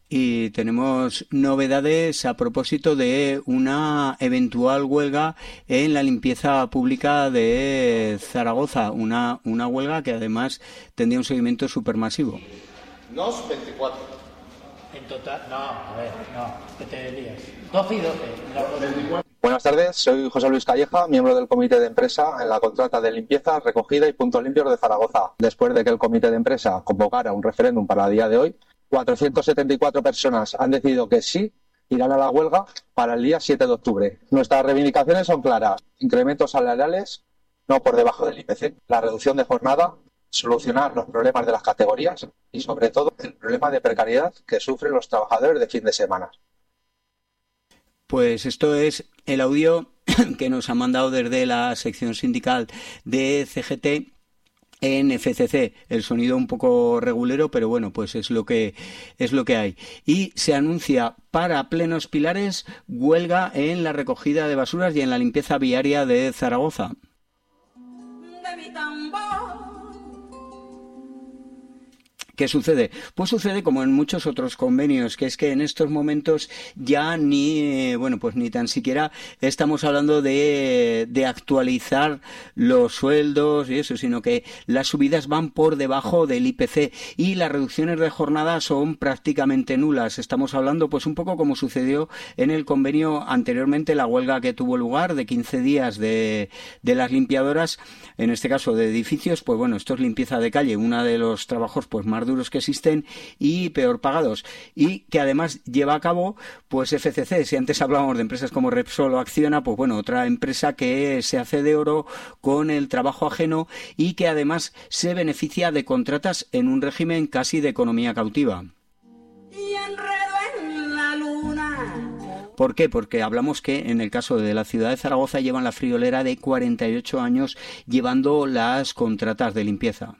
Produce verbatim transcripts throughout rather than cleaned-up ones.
Y tenemos novedades a propósito de una eventual huelga en la limpieza pública de Zaragoza, una, una huelga que además tendría un seguimiento supermasivo. Nos veinticuatro. En total, no, a ver, no, que te lías. doce y doce. Buenas tardes, soy José Luis Calleja, miembro del comité de empresa en la contrata de limpieza, recogida y puntos limpios de Zaragoza. Después de que el comité de empresa convocara un referéndum para el día de hoy, cuatrocientas setenta y cuatro personas han decidido que sí irán a la huelga para el día siete de octubre. Nuestras reivindicaciones son claras: incrementos salariales no por debajo del I P C, la reducción de jornada, solucionar los problemas de las categorías y, sobre todo, el problema de precariedad que sufren los trabajadores de fin de semana. Pues esto es el audio que nos ha mandado desde la sección sindical de C G T en F C C. El sonido un poco regulero, pero bueno, pues es lo que es lo que hay. Y se anuncia para plenos pilares huelga en la recogida de basuras y en la limpieza viaria de Zaragoza. ¿Qué sucede? Pues sucede como en muchos otros convenios, que es que en estos momentos ya ni, bueno, pues ni tan siquiera estamos hablando de, de actualizar los sueldos y eso, sino que las subidas van por debajo del I P C y las reducciones de jornada son prácticamente nulas. Estamos hablando pues un poco como sucedió en el convenio anteriormente, la huelga que tuvo lugar de quince días de, de las limpiadoras, en este caso de edificios. Pues bueno, esto es limpieza de calle, uno de los trabajos pues más duros que existen y peor pagados, y que además lleva a cabo pues F C C. Si antes hablábamos de empresas como Repsol o Acciona, pues bueno, otra empresa que se hace de oro con el trabajo ajeno y que además se beneficia de contratas en un régimen casi de economía cautiva. Y enredo en la luna. ¿Por qué? Porque hablamos que en el caso de la ciudad de Zaragoza llevan la friolera de cuarenta y ocho años llevando las contratas de limpieza.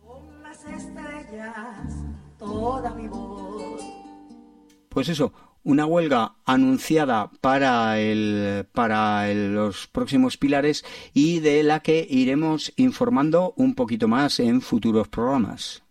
Toda mi voz. Pues eso, una huelga anunciada para el para el, los próximos pilares y de la que iremos informando un poquito más en futuros programas.